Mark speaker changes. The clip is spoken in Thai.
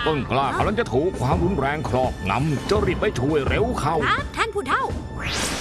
Speaker 1: ต้นกล้ากำลังจะถูกความรุนแรงครอบงำเจ้ารีบไปช่วยเร็วเข้า
Speaker 2: ครับท่านผู้เฒ่า